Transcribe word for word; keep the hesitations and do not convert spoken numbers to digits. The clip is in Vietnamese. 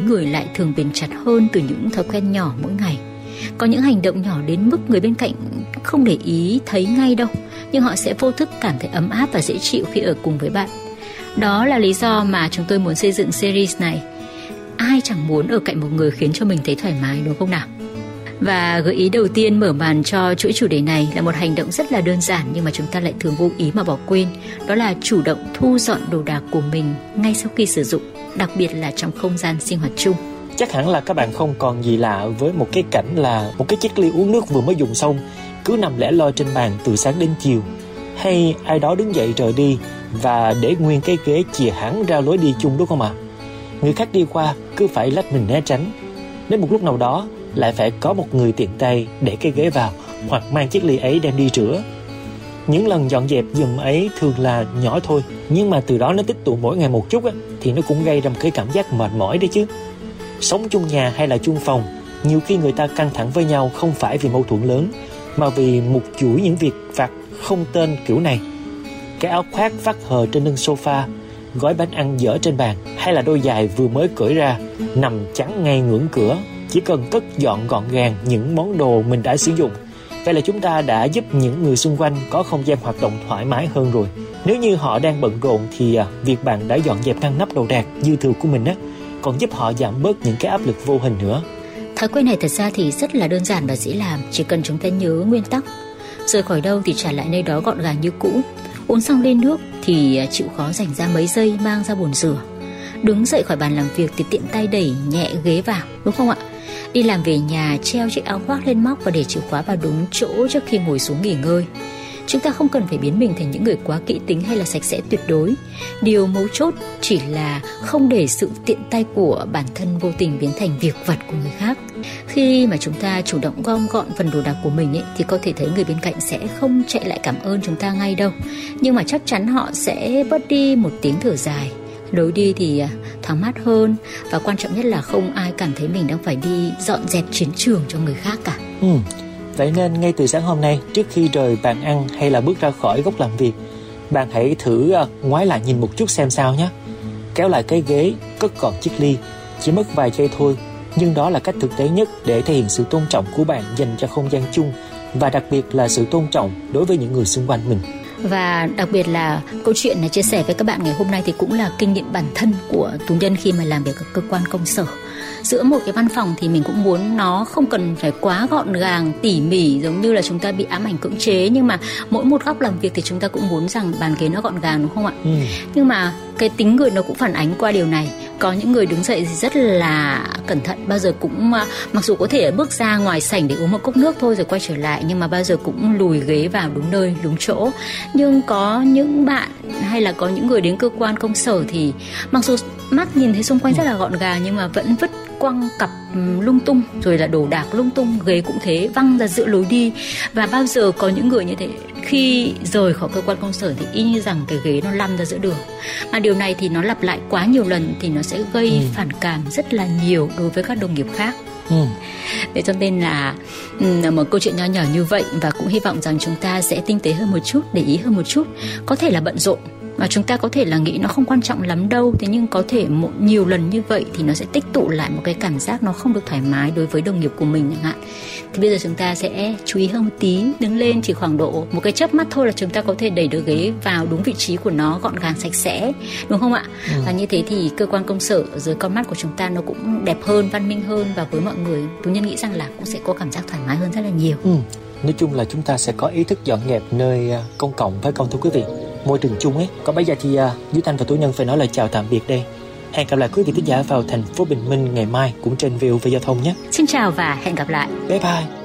người lại thường bền chặt hơn từ những thói quen nhỏ mỗi ngày. Có những hành động nhỏ đến mức người bên cạnh không để ý thấy ngay đâu, nhưng họ sẽ vô thức cảm thấy ấm áp và dễ chịu khi ở cùng với bạn. Đó là lý do mà chúng tôi muốn xây dựng series này. Ai chẳng muốn ở cạnh một người khiến cho mình thấy thoải mái, đúng không nào? Và gợi ý đầu tiên mở màn cho chuỗi chủ đề này là một hành động rất là đơn giản nhưng mà chúng ta lại thường vô ý mà bỏ quên. Đó là chủ động thu dọn đồ đạc của mình ngay sau khi sử dụng, đặc biệt là trong không gian sinh hoạt chung. Chắc hẳn là các bạn không còn gì lạ với một cái cảnh là một cái chiếc ly uống nước vừa mới dùng xong cứ nằm lẻ loi trên bàn từ sáng đến chiều, hay ai đó đứng dậy rời đi và để nguyên cái ghế chìa hẳn ra lối đi chung, đúng không ạ? Người khác đi qua cứ phải lách mình né tránh. Đến một lúc nào đó lại phải có một người tiện tay để cái ghế vào hoặc mang chiếc ly ấy đem đi rửa. Những lần dọn dẹp giùm ấy thường là nhỏ thôi, nhưng mà từ đó nó tích tụ mỗi ngày một chút á, thì nó cũng gây ra một cái cảm giác mệt mỏi đấy chứ. Sống chung nhà hay là chung phòng, nhiều khi người ta căng thẳng với nhau không phải vì mâu thuẫn lớn, mà vì một chuỗi những việc vặt không tên kiểu này. Cái áo khoác vắt hờ trên lưng sofa, gói bánh ăn dở trên bàn, hay là đôi giày vừa mới cởi ra nằm chắn ngay ngưỡng cửa. Chỉ cần cất dọn gọn gàng những món đồ mình đã sử dụng, vậy là chúng ta đã giúp những người xung quanh có không gian hoạt động thoải mái hơn rồi. Nếu như họ đang bận rộn thì à, việc bạn đã dọn dẹp ngăn nắp đồ đạc dư thừa của mình á, còn giúp họ giảm bớt những cái áp lực vô hình nữa. Thói quen này thật ra thì rất là đơn giản và dễ làm, chỉ cần chúng ta nhớ nguyên tắc: rời khỏi đâu thì trả lại nơi đó gọn gàng như cũ. Uống xong ly nước thì chịu khó dành ra mấy giây mang ra bồn rửa. Đứng dậy khỏi bàn làm việc thì tiện tay đẩy nhẹ ghế vào, đúng không ạ? Đi làm về nhà treo chiếc áo khoác lên móc và để chìa khóa vào đúng chỗ trước khi ngồi xuống nghỉ ngơi. Chúng ta không cần phải biến mình thành những người quá kỹ tính hay là sạch sẽ tuyệt đối. Điều mấu chốt chỉ là không để sự tiện tay của bản thân vô tình biến thành việc vặt của người khác. Khi mà chúng ta chủ động gom gọn phần đồ đạc của mình ấy, thì có thể thấy người bên cạnh sẽ không chạy lại cảm ơn chúng ta ngay đâu, nhưng mà chắc chắn họ sẽ bớt đi một tiếng thở dài. Lối đi thì thoáng mát hơn, và quan trọng nhất là không ai cảm thấy mình đang phải đi dọn dẹp chiến trường cho người khác cả. Ừ. Vậy nên ngay từ sáng hôm nay, trước khi rời bàn ăn hay là bước ra khỏi góc làm việc, bạn hãy thử ngoái lại nhìn một chút xem sao nhé. Kéo lại cái ghế, cất gọn chiếc ly, chỉ mất vài giây thôi, nhưng đó là cách thực tế nhất để thể hiện sự tôn trọng của bạn dành cho không gian chung, và đặc biệt là sự tôn trọng đối với những người xung quanh mình. Và đặc biệt là câu chuyện này chia sẻ với các bạn ngày hôm nay thì cũng là kinh nghiệm bản thân của Tú Nhân khi mà làm việc ở cơ quan công sở. Giữa một cái văn phòng thì mình cũng muốn nó không cần phải quá gọn gàng, tỉ mỉ giống như là chúng ta bị ám ảnh cưỡng chế, nhưng mà mỗi một góc làm việc thì chúng ta cũng muốn rằng bàn ghế nó gọn gàng, đúng không ạ? Ừ. Nhưng mà cái tính người nó cũng phản ánh qua điều này. Có những người đứng dậy thì rất là cẩn thận, bao giờ cũng mặc dù có thể bước ra ngoài sảnh để uống một cốc nước thôi rồi quay trở lại, nhưng mà bao giờ cũng lùi ghế vào đúng nơi đúng chỗ. Nhưng có những bạn hay là có những người đến cơ quan công sở thì mặc dù mắt nhìn thấy xung quanh rất là gọn gàng nhưng mà vẫn vứt quăng cặp lung tung, rồi là đồ đạc lung tung, ghế cũng thế văng ra giữa lối đi. Và bao giờ có những người như thế, khi rời khỏi cơ quan công sở thì y như rằng cái ghế nó lăn ra giữa đường. Mà điều này thì nó lặp lại quá nhiều lần thì nó sẽ gây ừ. phản cảm rất là nhiều đối với các đồng nghiệp khác. Ừ. Thế cho nên là một câu chuyện nho nhỏ như vậy, và cũng hy vọng rằng chúng ta sẽ tinh tế hơn một chút, để ý hơn một chút. Có thể là bận rộn và chúng ta có thể là nghĩ nó không quan trọng lắm đâu, thế nhưng có thể một nhiều lần như vậy thì nó sẽ tích tụ lại một cái cảm giác nó không được thoải mái đối với đồng nghiệp của mình chẳng hạn. Thì bây giờ chúng ta sẽ chú ý hơn một tí, đứng lên chỉ khoảng độ một cái chớp mắt thôi là chúng ta có thể đẩy được ghế vào đúng vị trí của nó, gọn gàng sạch sẽ, đúng không ạ? Ừ. Và như thế thì cơ quan công sở dưới con mắt của chúng ta nó cũng đẹp hơn, văn minh hơn, và với mọi người Tú Nhân nghĩ rằng là cũng sẽ có cảm giác thoải mái hơn rất là nhiều. Ừ. Nói chung là chúng ta sẽ có ý thức dọn dẹp nơi công cộng, phải không thưa quý vị? Môi trường chung ấy. Còn bây giờ thì uh, Duy Thanh và Tú Nhân phải nói lời chào tạm biệt đây. Hẹn gặp lại quý vị thính giả vào thành phố Bình Minh ngày mai cũng trên vê o vê Giao thông nhé. Xin chào và hẹn gặp lại. Bye bye.